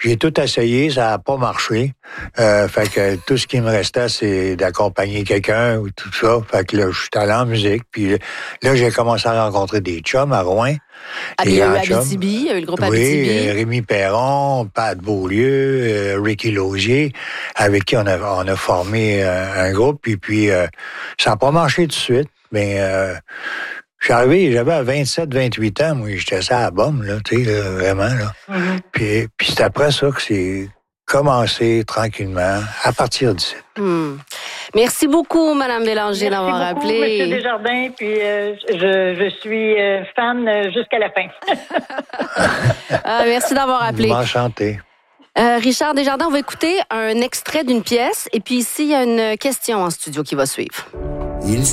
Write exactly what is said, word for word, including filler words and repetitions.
J'ai tout essayé, ça n'a pas marché. Euh, fait que tout ce qui me restait, c'est d'accompagner quelqu'un ou tout ça. Fait que là, je suis allé en musique. Puis là, j'ai commencé à rencontrer des chums à Rouen. Ah, il y a eu Abitibi, il y a eu le groupe Abitibi. Oui, Rémi Perron, Pat Beaulieu, euh, Ricky Lausier, avec qui on a, on a formé euh, un groupe. Puis, puis euh, ça n'a pas marché tout de suite, mais euh, je suis arrivé, j'avais à vingt-sept, vingt-huit ans, moi, j'étais ça à la bombe, là, tu sais, là, vraiment, là. Mm-hmm. Puis, puis c'est après ça que c'est commencé tranquillement, à partir d'ici. Mm. Merci beaucoup, Mme Bélanger, d'avoir appelé. Merci beaucoup, M. Desjardins, puis euh, je, je suis euh, fan jusqu'à la fin. ah, merci d'avoir appelé. Enchanté. Euh, Richard Desjardins, on va écouter un extrait d'une pièce, et puis ici, il y a une question en studio qui va suivre. Il